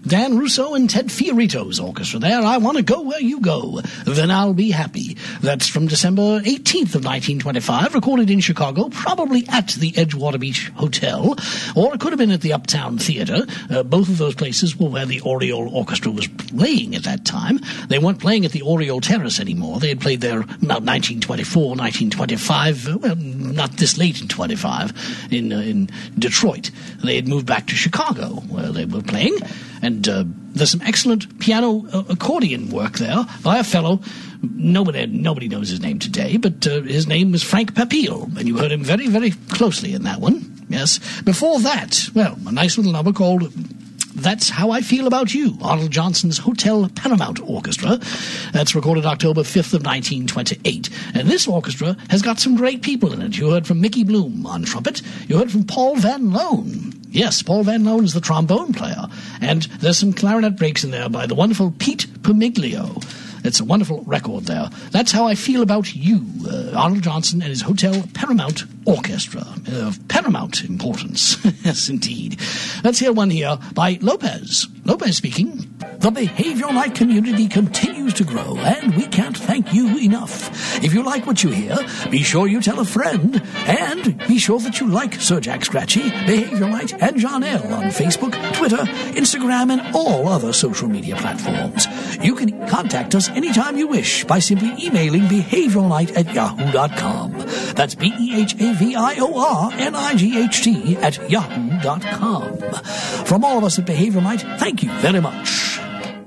Dan Russo and Ted Fiorito's orchestra there. I Want to Go Where You Go, Then I'll Be Happy. That's from December 18th of 1925, recorded in Chicago, probably at the Edgewater Beach Hotel, or it could have been at the Uptown Theater. Both of those places were where the Oriole Orchestra was playing at that time. They weren't playing at the Oriole Terrace anymore. They had played there about 1924, 1925, well, not this late in 25, in Detroit. They had moved back to Chicago, where they were playing, and there's some excellent piano accordion work there by a fellow. Nobody knows his name today, but his name was Frank Papille, and you heard him very, very closely in that one. Yes. Before that, well, a nice little number called That's How I Feel About You, Arnold Johnson's Hotel Paramount Orchestra. That's recorded October 5th of 1928. And this orchestra has got some great people in it. You heard from Mickey Bloom on trumpet. You heard from Paul Van Loan. Yes, Paul Van Loan is the trombone player. And there's some clarinet breaks in there by the wonderful Pete Pomiglio. It's a wonderful record there. That's How I Feel About You, Arnold Johnson and his Hotel Paramount Orchestra. Of paramount importance. Yes, indeed. Let's hear one here by Lopez. Lopez speaking. The Behavioral Night community continues to grow, and we can't thank you enough. If you like what you hear, be sure you tell a friend, and be sure that you like Sir Jack Scratchy, Behavioral Night, and John L. on Facebook, Twitter, Instagram, and all other social media platforms. You can contact us anytime you wish by simply emailing behavioralnight@yahoo.com. That's BEHAVIORNIGHT @yahoo.com. From all of us at Behavioral Night, thank you very much.